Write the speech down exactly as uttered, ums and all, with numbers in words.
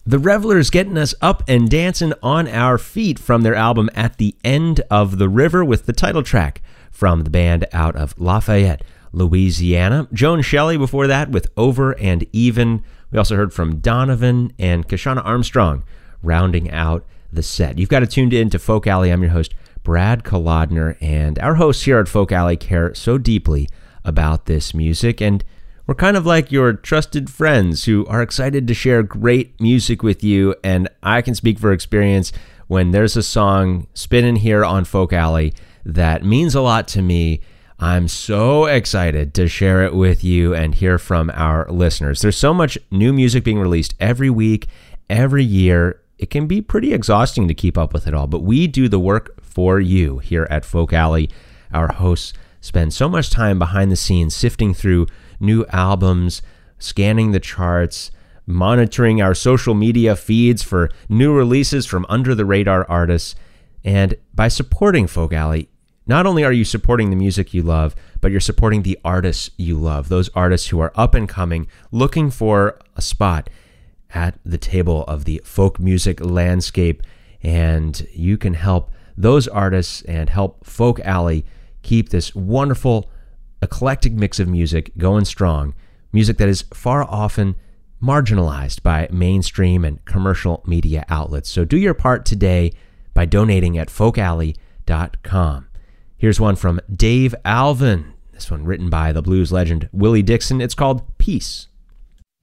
The Revelers getting us up and dancing on our feet from their album At the End of the River with the title track from the band out of Lafayette, Louisiana. Joan Shelley before that with Over and Even. We also heard from Donovan and Kashana Armstrong rounding out the set. You've got it tuned in to Folk Alley. I'm your host, Brad Kolodner, and our hosts here at Folk Alley care so deeply about this music, and we're kind of like your trusted friends who are excited to share great music with you. And I can speak for experience when there's a song spinning here on Folk Alley that means a lot to me. I'm so excited to share it with you and hear from our listeners. There's so much new music being released every week, every year. It can be pretty exhausting to keep up with it all, but we do the work for you here at Folk Alley. Our hosts spend so much time behind the scenes sifting through new albums, scanning the charts, monitoring our social media feeds for new releases from under-the-radar artists. And by supporting Folk Alley, not only are you supporting the music you love, but you're supporting the artists you love, those artists who are up and coming, looking for a spot at the table of the folk music landscape. And you can help those artists and help Folk Alley keep this wonderful eclectic mix of music going strong, music that is far often marginalized by mainstream and commercial media outlets. So do your part today by donating at folk alley dot com. Here's one from Dave Alvin, this one written by the blues legend Willie Dixon. It's called Peace.